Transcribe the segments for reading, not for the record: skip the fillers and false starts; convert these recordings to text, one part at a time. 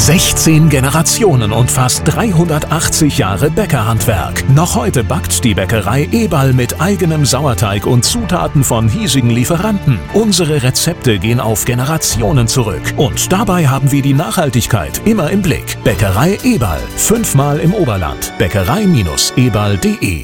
16 Generationen und fast 380 Jahre Bäckerhandwerk. Noch heute backt die Bäckerei Eberl mit eigenem Sauerteig und Zutaten von hiesigen Lieferanten. Unsere Rezepte gehen auf Generationen zurück. Und dabei haben wir die Nachhaltigkeit immer im Blick. Bäckerei Eberl, 5-mal im Oberland. Bäckerei-eberl.de.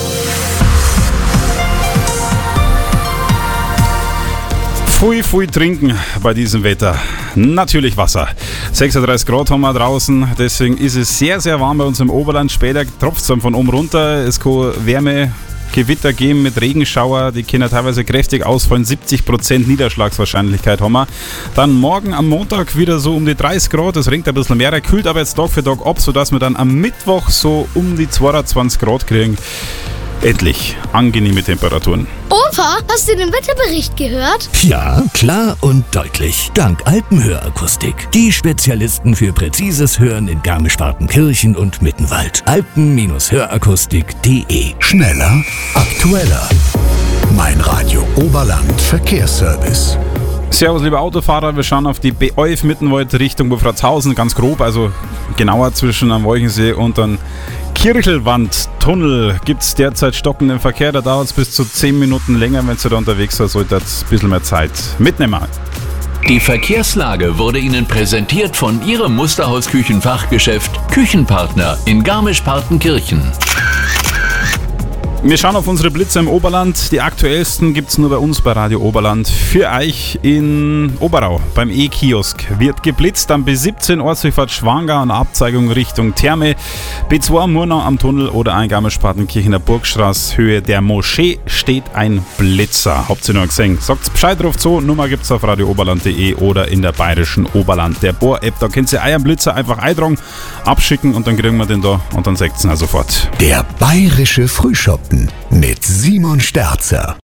Pfui trinken bei diesem Wetter. Natürlich Wasser. 36 Grad haben wir draußen, deswegen ist es sehr, sehr warm bei uns im Oberland. Später tropft es dann von oben runter. Es kann Wärmegewitter geben mit Regenschauer. Die können teilweise kräftig ausfallen. 70% Niederschlagswahrscheinlichkeit haben wir. Dann morgen am Montag wieder so um die 30 Grad. Es regnet ein bisschen mehr, kühlt aber jetzt Tag für Tag ab, sodass wir dann am Mittwoch so um die 22 Grad kriegen. Endlich angenehme Temperaturen. Opa, hast du den Wetterbericht gehört? Ja, klar und deutlich. Dank Alpenhörakustik. Die Spezialisten für präzises Hören in Garmisch-Partenkirchen und Mittenwald. Alpen-Hörakustik.de. Schneller, aktueller. Mein Radio Oberland Verkehrsservice. Servus, liebe Autofahrer, wir schauen auf die B11 Mittenwald Richtung Wolfratshausen, ganz grob, also genauer zwischen am Wolchensee und dann Kirchelwand-Tunnel gibt es derzeit stockenden Verkehr, da dauert es bis zu 10 Minuten länger, wenn ihr da unterwegs seid, solltet ein bisschen mehr Zeit mitnehmen. Die Verkehrslage wurde Ihnen präsentiert von Ihrem Musterhaus-Küchenfachgeschäft Küchenpartner in Garmisch-Partenkirchen. Wir schauen auf unsere Blitze im Oberland. Die aktuellsten gibt es nur bei uns bei Radio Oberland. Für euch in Oberau beim E-Kiosk wird geblitzt am B17 Ortsdurchfahrt Schwangau an der Abzweigung Richtung Therme. B2 Murnau am Tunnel oder ein Garmisch-Partenkirchener Burgstraße Höhe der Moschee steht ein Blitzer. Habt ihr noch gesehen? Sagt Bescheid drauf zu. Nummer gibt es auf radiooberland.de oder in der bayerischen Oberland der Bohr-App. Da könnt ihr euren Blitzer einfach eintragen, abschicken und dann kriegen wir den da und dann seht ihr ihn auch sofort. Der bayerische Frühschoppen mit Simon Sterzer.